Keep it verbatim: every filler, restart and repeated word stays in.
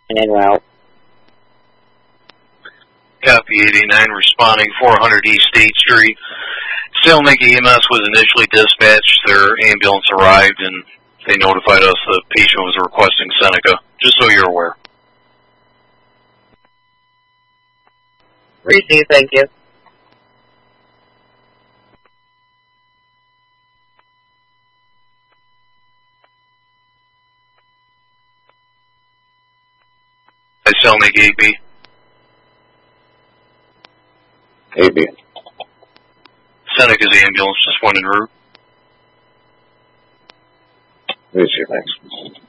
En route. Copy eighty-nine, responding four hundred East State Street. Salem Lake E M S was initially dispatched. Their ambulance arrived and they notified us the patient was requesting Seneca, just so you're aware. Receive, thank you. I Salem Lake A B. A B. Seneca's ambulance just went en route. Receive, thanks.